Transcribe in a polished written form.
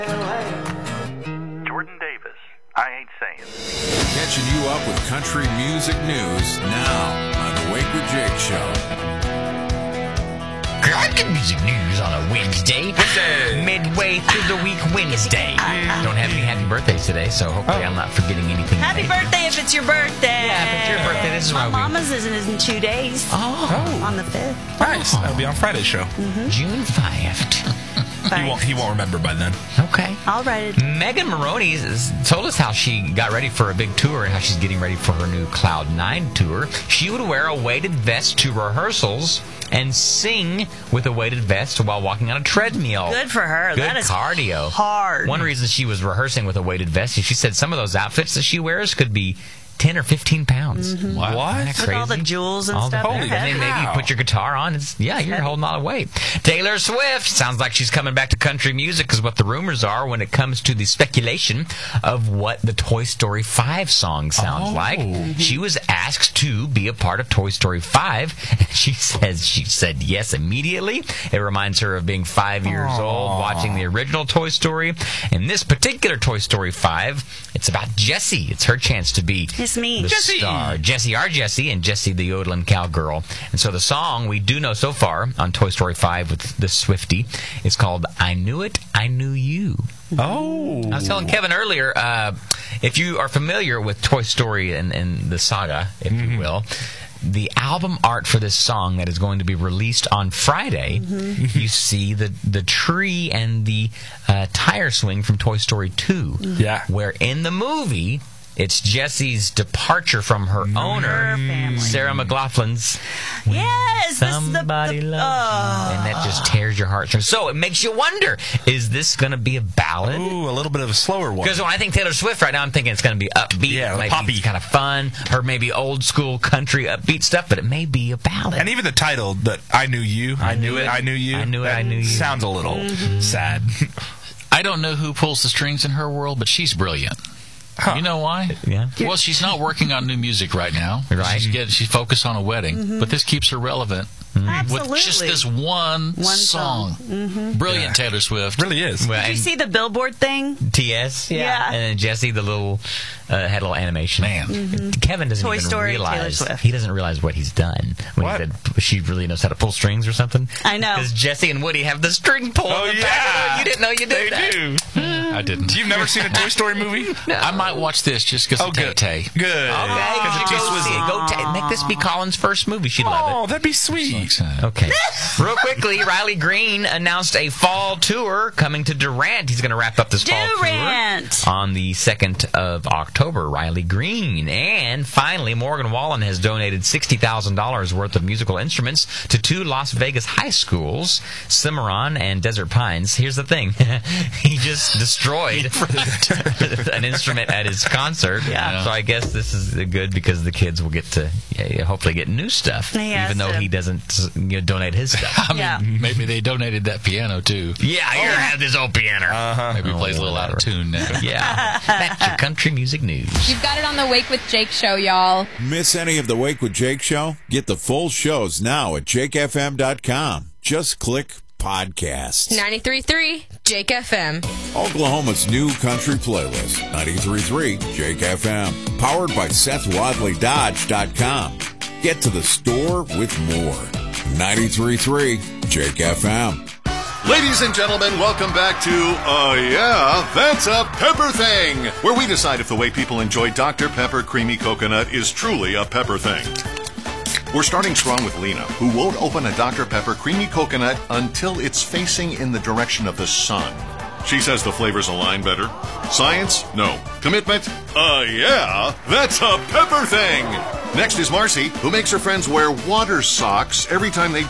Jordan Davis, I Ain't Saying. Catching you up with country music news now on the Wake with Jake Show. Country music news on a Wednesday. Midway through the week Wednesday. Don't have any happy birthdays today, so hopefully I'm not forgetting anything. Happy birthday if it's your birthday. Yeah, if it's your birthday. This is My why mama's is in 2 days. Oh. On the 5th. Nice. That'll be on Friday's show. June 5th. He won't remember by then. Okay. I'll write it. Megan Maroney told us how she got ready for a big tour and how she's getting ready for her new Cloud 9 tour. She would wear a weighted vest to rehearsals and sing with a weighted vest while walking on a treadmill. Good for her. Good That is cardio. hard. One reason she was rehearsing with a weighted vest is she said some of those outfits that she wears could be 10 or 15 pounds. What? Isn't that With crazy? all the jewels and All stuff. The, They're and then heavy. maybe you put your guitar on. You're holding a lot of weight. Taylor Swift sounds like she's coming back to country music is what the rumors are when it comes to the speculation of what the Toy Story 5 song sounds like. She was asked to be a part of Toy Story 5. And she said yes immediately. It reminds her of being 5 years old, watching the original Toy Story. In this particular Toy Story 5, it's about Jessie. It's her chance to be It's me. the star. Jessie, our Jessie, and Jessie the yodeling cowgirl. And so the song we do know so far on Toy Story 5 with the Swiftie is called I Knew It, I Knew You. Oh. I was telling Kevin earlier, if you are familiar with Toy Story and the saga, if you will, the album art for this song that is going to be released on Friday, you see the tree and the tire swing from Toy Story 2. Yeah. Where in the movie, it's Jessie's departure from her owner, family. Sarah McLaughlin's. Yes. Somebody loves you. And that just tears your heart. So it makes you wonder, is this going to be a ballad? Ooh, a little bit of a slower one. Because when I think Taylor Swift right now, I'm thinking it's going to be upbeat. Yeah, maybe poppy. kind of fun, or maybe old school country upbeat stuff, but it may be a ballad. And even the title, that I Knew You. I Knew It, I Knew You. I Knew It, I Knew You. Sounds a little sad. I don't know who pulls the strings in her world, but she's brilliant. Huh. You know why? Yeah. Well, she's not working on new music right now. Right. She's focused on a wedding, but this keeps her relevant. Absolutely. With just this one song. Brilliant, Taylor Swift. Really is. Well, Did you and see the Billboard thing? TS? Yeah. And then Jessie, the little, had a little animation. Man. Kevin doesn't Toy even Story, Taylor realize. Swift. He doesn't realize what he's done. When What? he said she really knows how to pull strings or something. I know. Because Jessie and Woody have the string pull. Oh, in the yeah. back. You didn't know you did They that. do. I didn't. You've never seen a Toy Story movie? I might watch this just because of good. Tay-Tay. Good. Okay, Because of go T-Swizzle. see it. Make this be Colin's first movie. She'd love it. Oh, that'd be sweet. Okay. Real quickly, Riley Green announced a fall tour coming to Durant. He's going to wrap up this fall Durant. tour on the 2nd of October. Riley Green. And finally, Morgan Wallen has donated $60,000 worth of musical instruments to 2 Las Vegas high schools, Cimarron and Desert Pines. Here's the thing. He just destroyed an instrument at his concert. Yeah. So I guess this is good because the kids will get to hopefully get new stuff, Yes, even though he doesn't donate his stuff. I mean, Yeah. maybe they donated that piano, too. Yeah, here, have this old piano. Maybe he plays a little out of tune now. Yeah. That's your country music news. You've got it on the Wake with Jake show, y'all. Miss any of the Wake with Jake show? Get the full shows now at jakefm.com. Just click podcasts. 93.3 Jake FM. Oklahoma's new country playlist, 93.3 Jake FM. Powered by SethWadleyDodge.com. Get to the store with more. 93.3 Jake FM. Ladies and gentlemen, welcome back to Yeah, That's a Pepper Thing, where we decide if the way people enjoy Dr. Pepper Creamy Coconut is truly a pepper thing. We're starting strong with Lena, who won't open a Dr. Pepper Creamy Coconut until it's facing in the direction of the sun. She says the flavors align better. Science? No. Commitment? Yeah, that's a pepper thing. Next is Marcy, who makes her friends wear water socks every time they